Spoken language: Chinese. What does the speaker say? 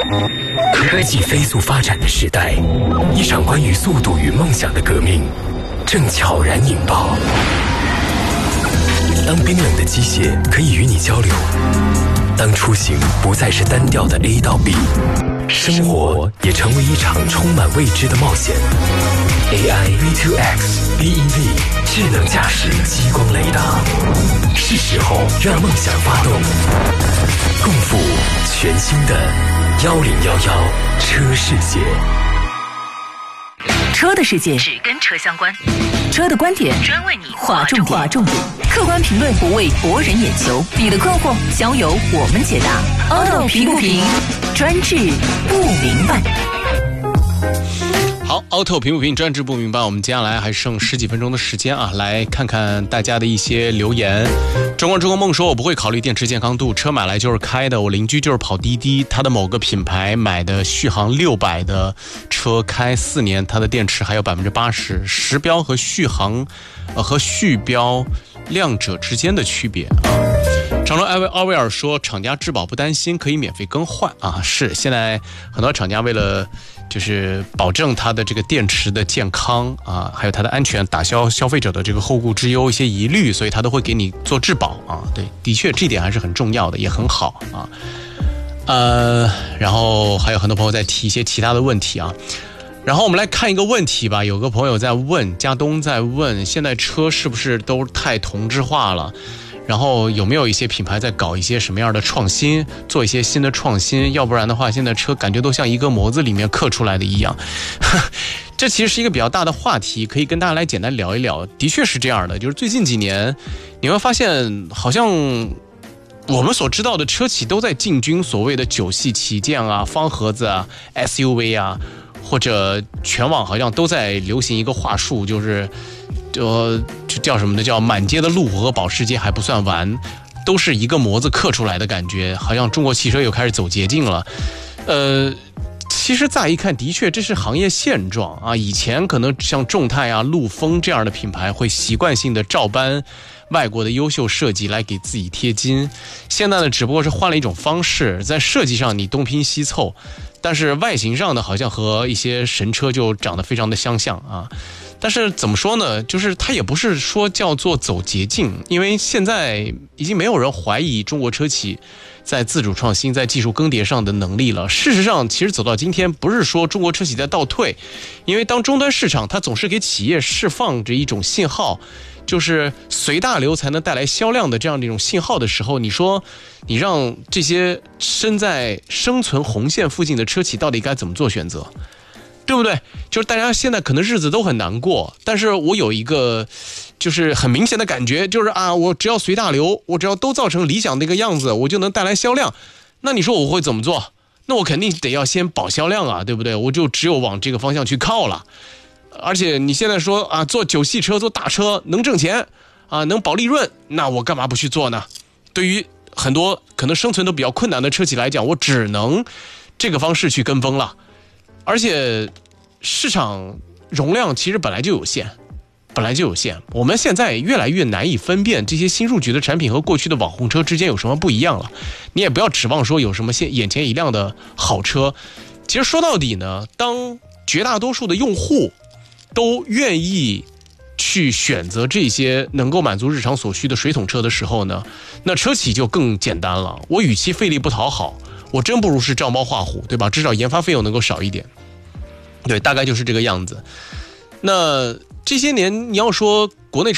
科技飞速发展的时代，一场关于速度与梦想的革命正悄然引爆。当冰冷的机械可以与你交流，当出行不再是单调的 A 到 B， 生活也成为一场充满未知的冒险。AI V2X BEV 智能驾驶激光雷达，是时候让梦想发动，共赴全新的1011车世界。 车的世界只跟车相关， 车的观点专为你划重点，客观评论不为博人眼球，你的困惑交由我们解答。Auto 评不评，专治不明白。 好 ，Auto 评不评，专治不明白。我们接下来还剩10几分钟的时间啊，来看看大家的一些留言。中国梦说，我不会考虑电池健康度，车买来就是开的。我邻居就是跑滴滴，他的某个品牌买的续航600的车，开4年，他的电池还有80%。实标和续航，和续标两者之间的区别啊。长州奥威尔说，厂家质保不担心，可以免费更换啊。是，现在很多厂家为了就是保证它的这个电池的健康啊，还有它的安全，打消消费者的这个后顾之忧、一些疑虑，所以它都会给你做质保啊。对，的确这一点还是很重要的，也很好啊。然后还有很多朋友在提一些其他的问题啊。然后我们来看一个问题吧，有个朋友在问，家东在问，现在车是不是都太同质化了？然后有没有一些品牌在搞一些什么样的创新，做一些新的创新？要不然的话，现在车感觉都像一个模子里面刻出来的一样。这其实是一个比较大的话题，可以跟大家来简单聊一聊。的确是这样的，就是最近几年你会发现，好像我们所知道的车企都在进军所谓的9系旗舰啊、方盒子啊、SUV 啊，或者全网好像都在流行一个话术，就是就叫什么呢？叫满街的路虎和保时捷还不算完，都是一个模子刻出来的感觉，好像中国汽车又开始走捷径了。其实再一看，的确这是行业现状啊。以前可能像众泰啊、陆风这样的品牌会习惯性的照搬外国的优秀设计来给自己贴金，现在呢只不过是换了一种方式，在设计上你东拼西凑，但是外形上呢好像和一些神车就长得非常的相像啊。但是怎么说呢，就是它也不是说叫做走捷径，因为现在已经没有人怀疑中国车企在自主创新、在技术更迭上的能力了。事实上，其实走到今天，不是说中国车企在倒退，因为当终端市场它总是给企业释放着一种信号，就是随大流才能带来销量的这样的一种信号的时候，你说你让这些身在生存红线附近的车企到底该怎么做选择？对不对？就是大家现在可能日子都很难过，但是我有一个就是很明显的感觉，就是啊，我只要随大流，我只要都造成理想的一个样子，我就能带来销量。那你说我会怎么做？那我肯定得要先保销量啊，对不对？我就只有往这个方向去靠了。而且你现在说啊，做9系车、做大车能挣钱啊，能保利润，那我干嘛不去做呢？对于很多可能生存都比较困难的车企来讲，我只能这个方式去跟风了。而且市场容量其实本来就有限，我们现在越来越难以分辨这些新入局的产品和过去的网红车之间有什么不一样了。你也不要指望说有什么眼前一亮的好车。其实说到底呢，当绝大多数的用户都愿意去选择这些能够满足日常所需的水桶车的时候呢，那车企就更简单了。我与其费力不讨好，我真不如是照猫画虎，对吧？至少研发费用能够少一点。对，大概就是这个样子。那这些年你要说国内车